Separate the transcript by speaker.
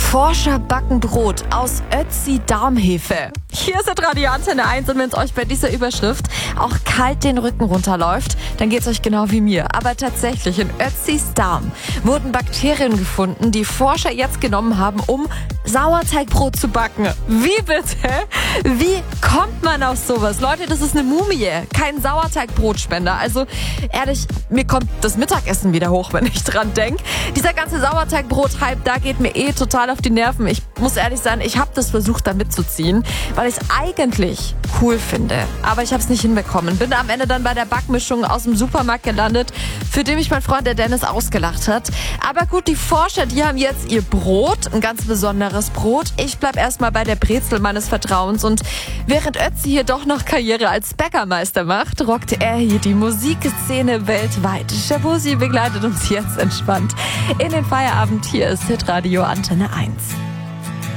Speaker 1: Forscher backen Brot aus Ötzi-Darmhefe. Hier ist Radio Antenne 1 und wenn es euch bei dieser Überschrift auch kalt den Rücken runterläuft, dann geht es euch genau wie mir. Aber tatsächlich, in Ötzis Darm wurden Bakterien gefunden, die Forscher jetzt genommen haben, um Sauerteigbrot zu backen. Wie bitte? Wie kommt man auf sowas? Leute, das ist eine Mumie, kein Sauerteigbrotspender. Also ehrlich, mir kommt das Mittagessen wieder hoch, wenn ich dran denke. Dieser ganze Sauerteigbrot-Hype, da geht mir total auf die Nerven. Ich muss ehrlich sein, ich habe das versucht, da mitzuziehen, weil ich es eigentlich cool finde. Aber ich habe es nicht hinbekommen. Bin am Ende dann bei der Backmischung aus dem Supermarkt gelandet, für die mich mein Freund der Dennis ausgelacht hat. Aber gut, die Forscher, die haben jetzt ihr Brot, ein ganz besonderes Brot. Ich bleib erstmal bei der Brezel meines Vertrauens und während Ötzi hier doch noch Karriere als Bäckermeister macht, rockt er hier die Musikszene weltweit. Shabuzi begleitet uns jetzt entspannt in den Feierabend. Hier ist Hitradio Antenne 1.